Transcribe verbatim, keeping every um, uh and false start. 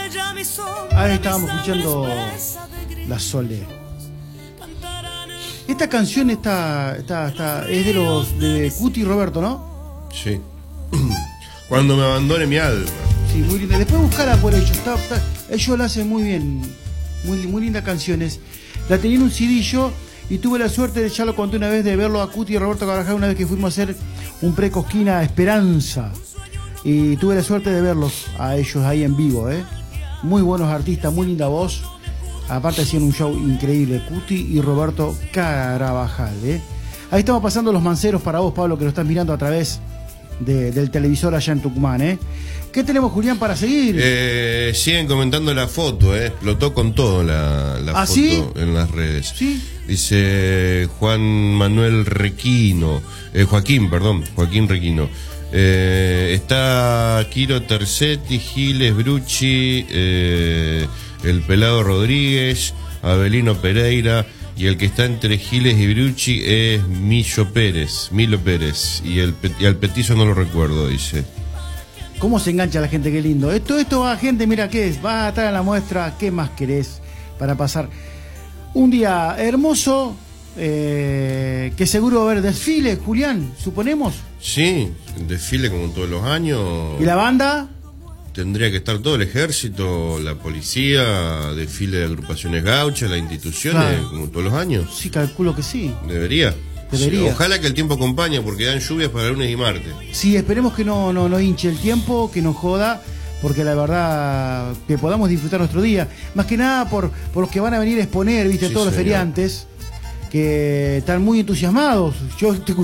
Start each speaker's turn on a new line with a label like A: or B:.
A: Ahí estábamos escuchando La Sole. Esta canción está, está, está, es de los de Cuti y Roberto, ¿no?
B: Sí. Cuando me abandone mi alma.
A: Sí, muy linda. Después buscarla por ellos. Está, está, ellos la hacen muy bien. Muy, muy lindas canciones. La tenía en un C D yo y tuve la suerte de, ya lo conté una vez, de verlo a Cuti y Roberto Carvajal una vez que fuimos a hacer un pre-Cosquina Esperanza. Y tuve la suerte de verlos a ellos ahí en vivo, ¿eh? Muy buenos artistas, muy linda voz. Aparte hacían un show increíble, Cuti y Roberto Carvajal, ¿eh? Ahí estamos pasando los manceros para vos, Pablo, que lo estás mirando a través de, del televisor allá en Tucumán, ¿eh? ¿Qué tenemos, Julián, para seguir?
B: Eh, siguen comentando la foto, ¿eh? Explotó con todo la, la
A: ¿Ah,
B: foto
A: sí?
B: en las redes.
A: ¿Sí?
B: Dice Juan Manuel Requino, eh, Joaquín, perdón, Joaquín Requino. Eh, está Quiro Tercetti, Giles Brucci, eh, el Pelado Rodríguez, Abelino Pereira, y el que está entre Giles y Brucci es Millo Pérez, Milo Pérez, y, el, y al petizo no lo recuerdo, dice.
A: ¿Cómo se engancha la gente? Qué lindo. Esto, esto va, gente, mira qué es. Va a estar en la muestra. ¿Qué más querés para pasar un día hermoso? Eh, que seguro va a haber desfile, Julián, suponemos.
B: Sí, desfile como todos los años.
A: ¿Y la banda?
B: Tendría que estar todo el ejército, la policía, desfile de agrupaciones gauchas, las instituciones, claro, como todos los años.
A: Sí, calculo que sí.
B: Debería.
A: Debería.
B: Sí, ojalá que el tiempo acompañe, porque dan lluvias para lunes y martes.
A: Sí, esperemos que no, no, no hinche el tiempo, que nos joda, porque la verdad que podamos disfrutar nuestro día. Más que nada por, por los que van a venir a exponer, viste, sí, todos señor. Los feriantes, que están muy entusiasmados. Yo te